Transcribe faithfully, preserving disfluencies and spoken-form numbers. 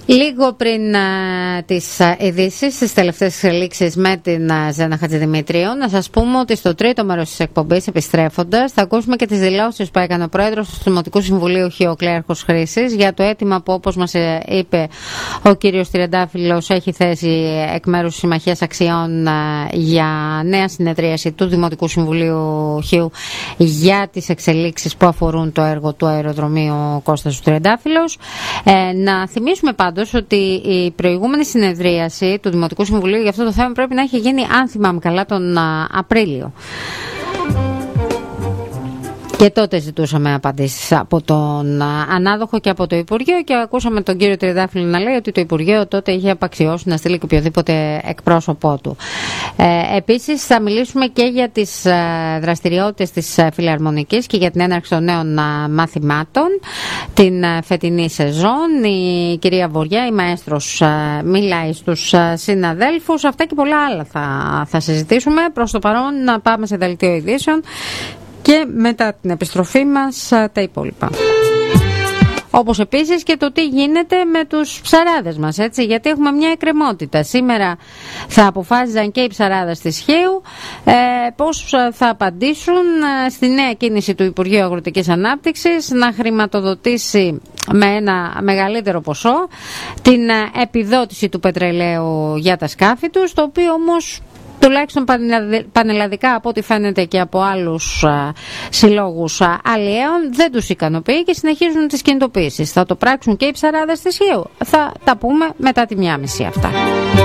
Λίγο πριν α, τις ειδήσεις, τις τελευταίες εξελίξεις με την α, Ζένα Χατζηδημητρίου, να σας πούμε ότι στο τρίτο μέρος της εκπομπής, επιστρέφοντας, θα ακούσουμε και τις δηλώσεις που έκανε ο πρόεδρος του Δημοτικού Συμβουλίου Χ. ο Κλέαρχος Χρήσης για το αίτημα που, όπως μας είπε ο κύριος Τριαντάφυλλος, έχει θέσει εκ μέρους της Συμμαχίας Αξιών α, για νέα συνεδρίαση του Δημοτικού Συμβουλίου Χ. για τις εξελίξεις που αφορούν το έργο του αεροδρομίου Κώστας του Τριαντάφυλλος. Ε, να θυμίσουμε πάντως ότι η προηγούμενη συνεδρίαση του Δημοτικού Συμβουλίου για αυτό το θέμα πρέπει να έχει γίνει, αν θυμάμαι καλά, τον α, Απρίλιο. Και τότε ζητούσαμε απαντήσεις από τον ανάδοχο και από το Υπουργείο και ακούσαμε τον κύριο Τριαντάφυλλο να λέει ότι το Υπουργείο τότε είχε απαξιώσει να στείλει και οποιοδήποτε εκπρόσωπό του. Ε, επίσης θα μιλήσουμε και για τις δραστηριότητες της Φιλαρμονικής και για την έναρξη των νέων μαθημάτων την φετινή σεζόν. Η κυρία Βοριά, η μαέστρος, μιλάει στους συναδέλφους. Αυτά και πολλά άλλα θα, θα συζητήσουμε. Προς το παρόν να πάμε σε δελτίο ειδήσεων και μετά την επιστροφή μας τα υπόλοιπα. Όπως επίσης και το τι γίνεται με τους ψαράδες μας, έτσι, γιατί έχουμε μια εκκρεμότητα. Σήμερα θα αποφάσιζαν και οι ψαράδες της Χίου ε, πώς θα απαντήσουν στη νέα κίνηση του Υπουργείου Αγροτικής Ανάπτυξης να χρηματοδοτήσει με ένα μεγαλύτερο ποσό την επιδότηση του πετρελαίου για τα σκάφη τους, το οποίο όμως τουλάχιστον πανελλαδικά, από ό,τι φαίνεται και από άλλους α, συλλόγους α, αλλιέων, δεν τους ικανοποιεί και συνεχίζουν τις κινητοποίησεις. Θα το πράξουν και οι ψαράδες της Χίου. Θα τα πούμε μετά τη μία μισή αυτά.